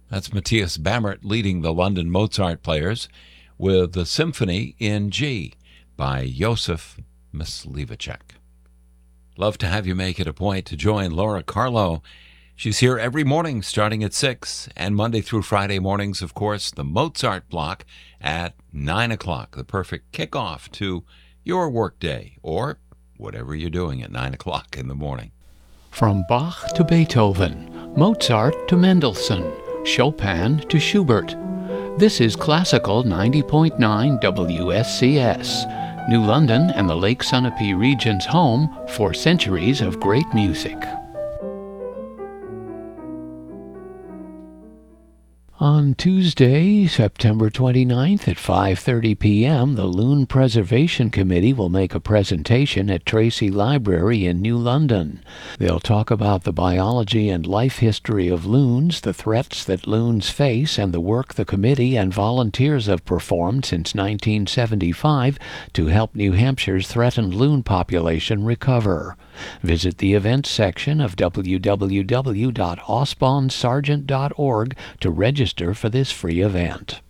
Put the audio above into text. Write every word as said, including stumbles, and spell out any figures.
That's Matthias Bammert leading the London Mozart Players with the Symphony in G by Joseph Myslivacek. Love to have you make it a point to join Laura Carlo. She's here every morning starting at six, and Monday through Friday mornings, of course, the Mozart block at nine o'clock, the perfect kickoff to your workday or whatever you're doing at nine o'clock in the morning. From Bach to Beethoven, Mozart to Mendelssohn, Chopin to Schubert. This is Classical ninety point nine W S C S, New London and the Lake Sunapee region's home for centuries of great music. On Tuesday, September twenty-ninth at five thirty p.m., the Loon Preservation Committee will make a presentation at Tracy Library in New London. They'll talk about the biology and life history of loons, the threats that loons face, and the work the committee and volunteers have performed since nineteen seventy-five to help New Hampshire's threatened loon population recover. Visit the events section of w w w dot osbon sargent dot org to register for this free event.